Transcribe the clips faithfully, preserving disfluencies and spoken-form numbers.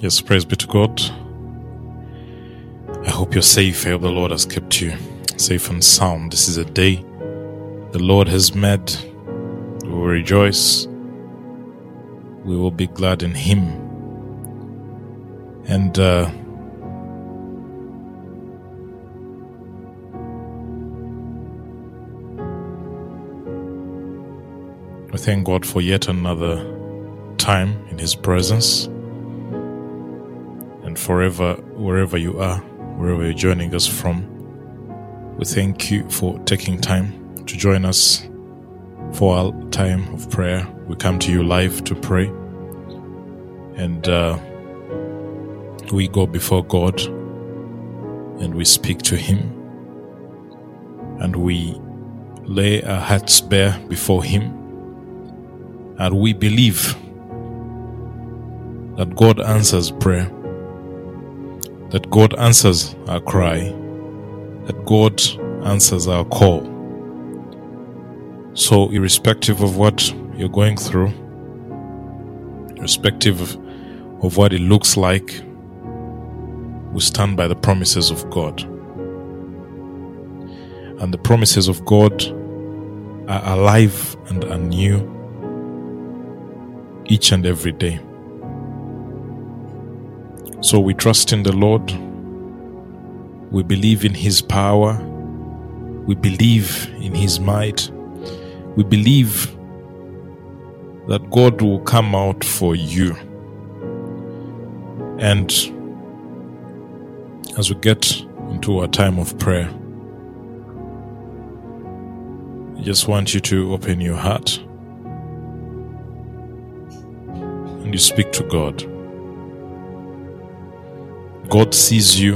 Yes, praise be to God. I hope you're safe. I hope the Lord has kept you safe and sound. This is a day the Lord has made. We will rejoice. We will be glad in Him. And uh, we thank God for yet another time in His presence. And forever, wherever you are, wherever you're joining us from, we thank you for taking time to join us for our time of prayer. We come to you live to pray, and uh, we go before God and we speak to Him, and we lay our hearts bare before Him, and we believe that God answers prayer, that God answers our cry, that God answers our call. So irrespective of what you're going through, irrespective of, of what it looks like, we stand by the promises of God. And the promises of God are alive and are new each and every day. So we trust in the Lord. We believe in His power. We believe in His might. We believe that God will come out for you. And as we get into our time of prayer, I just want you to open your heart and you speak to God. God sees you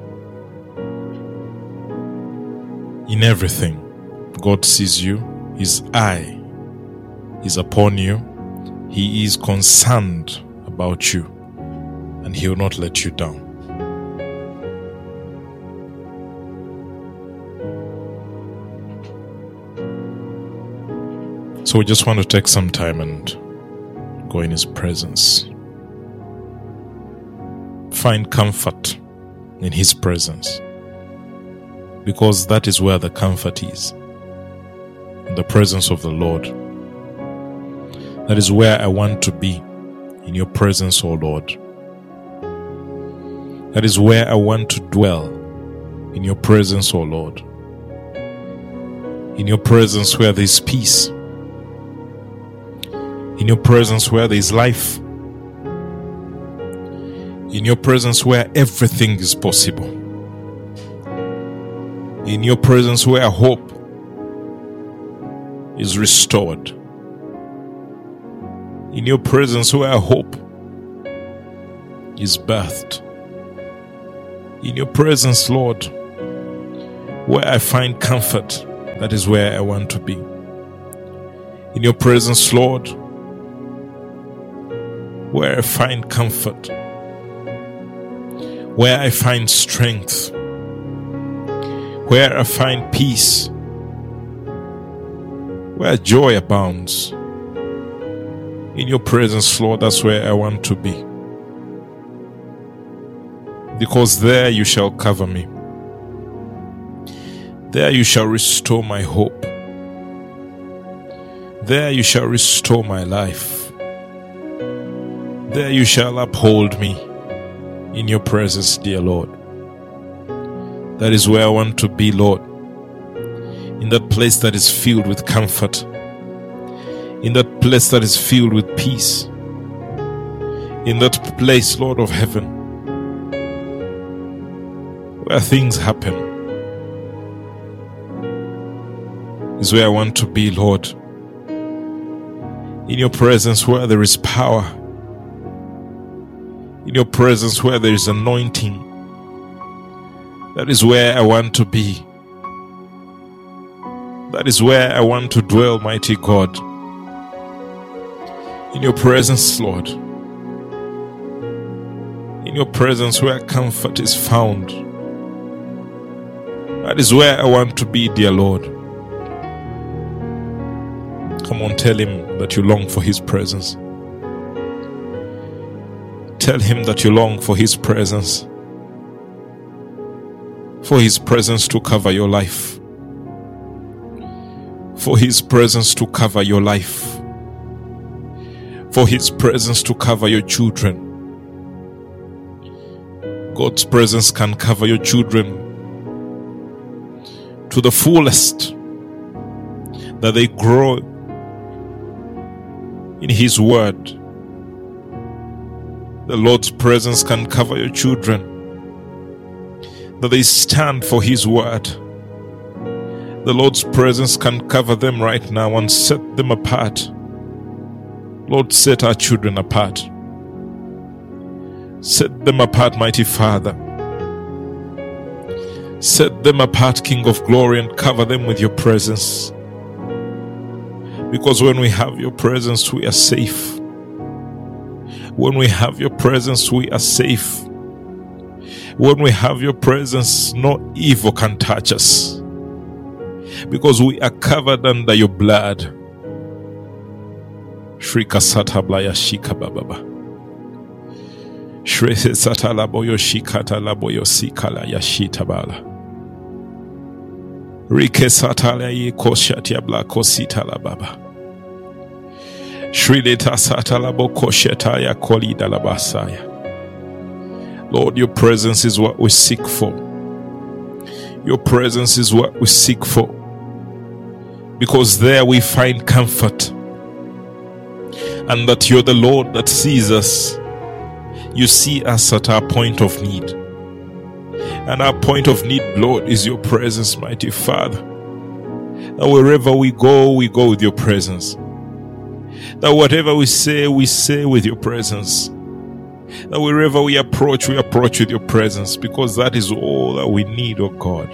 in everything. God sees you. His eye is upon you. He is concerned about you, and He will not let you down. So we just want to take some time and go in His presence. Find comfort in His presence, because that is where the comfort is, in the presence of the Lord. That is where I want to be, in your presence, O Lord. That is where I want to dwell, in your presence, O Lord. In your presence where there is peace, in your presence where there is life, in your presence where everything is possible, in your presence where hope is restored, in your presence where hope is birthed, in your presence, Lord, where I find comfort. That is where I want to be. In your presence, Lord, where I find comfort, where I find strength, where I find peace, where joy abounds. In your presence, Lord, that's where I want to be. Because there you shall cover me. There you shall restore my hope. There you shall restore my life. There you shall uphold me. In your presence, dear Lord. That is where I want to be, Lord. In that place that is filled with comfort. In that place that is filled with peace. In that place, Lord of heaven, where things happen, is where I want to be, Lord. In your presence where there is power. In your presence where there is anointing. That is where I want to be. That is where I want to dwell, mighty God. In your presence, Lord. In your presence where comfort is found. That is where I want to be, dear Lord. Come on, tell Him that you long for His presence. Tell him that you long for his presence. For his presence to cover your life. For his presence to cover your life. For his presence to cover your children. God's presence can cover your children to the fullest, that they grow in his word. The Lord's presence can cover your children, that they stand for his word. The Lord's presence can cover them right now and set them apart. Lord, set our children apart. Set them apart, mighty Father. Set them apart, King of glory, and cover them with your presence. Because when we have your presence, we are safe. When we have your presence, we are safe. When we have your presence, no evil can touch us. Because we are covered under your blood. Shrika satablaya shika bababa. Shrese satalaboyo shikata laboyo sikala yashitabala. Rike satala ye koshatia blako sitala baba. Shrileta satalabo kosheta ya kolida labasaya. Lord, your presence is what we seek for. Your presence is what we seek for. Because there we find comfort. And that you're the Lord that sees us. You see us at our point of need. And our point of need, Lord, is your presence, mighty Father. That wherever we go, we go with your presence. That whatever we say, we say with your presence. That wherever we approach, we approach with your presence. Because that is all that we need, oh God.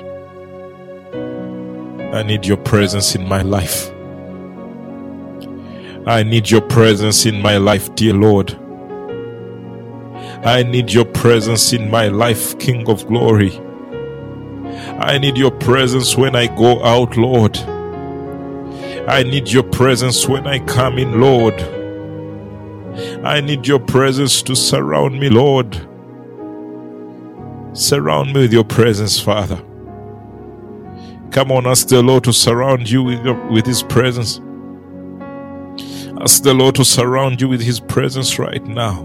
I need your presence in my life. I need your presence in my life, dear Lord. I need your presence in my life, King of glory. I need your presence when I go out, Lord. I need your presence when I come in, Lord. I need your presence to surround me, Lord. Surround me with your presence, Father. Come on, ask the Lord to surround you with, your, with his presence. Ask the Lord to surround you with his presence right now.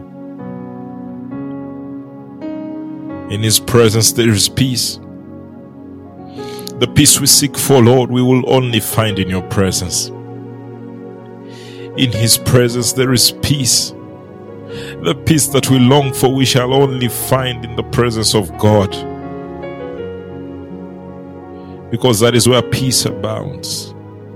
In his presence there is peace. The peace we seek for, Lord, we will only find in your presence. In his presence there is peace. The peace that we long for, we shall only find in the presence of God. Because that is where peace abounds.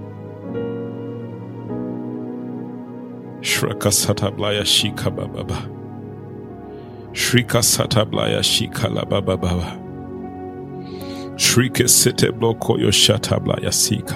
Shrika satablaya shika bababa. Shrika satablaya shika la bababa. Shrike sete bloko yo shatablaya sika.